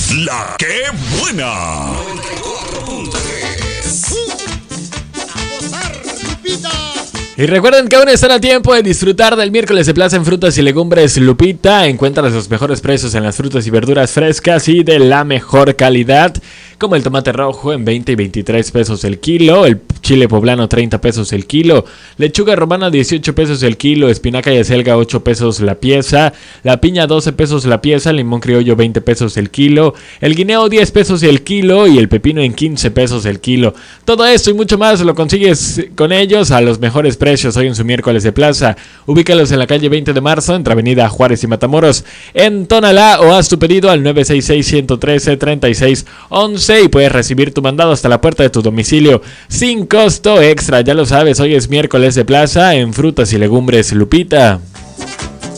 La que buena. Y recuerden que aún están a tiempo de disfrutar del miércoles de plaza en frutas y legumbres Lupita. Encuentra los mejores precios en las frutas y verduras frescas y de la mejor calidad, como el tomate rojo en 20 y 23 pesos el kilo, el chile poblano 30 pesos el kilo, lechuga romana 18 pesos el kilo, espinaca y acelga 8 pesos la pieza, la piña 12 pesos la pieza, limón criollo 20 pesos el kilo, el guineo 10 pesos el kilo y el pepino en 15 pesos el kilo. Todo esto y mucho más lo consigues con ellos a los mejores precios hoy en su miércoles de plaza. Ubícalos en la calle 20 de marzo, entre Avenida Juárez y Matamoros, en Tonalá, o haz tu pedido al 966-113-3611 y puedes recibir tu mandado hasta la puerta de tu domicilio sin costo extra. Ya lo sabes, hoy es miércoles de plaza en frutas y legumbres Lupita.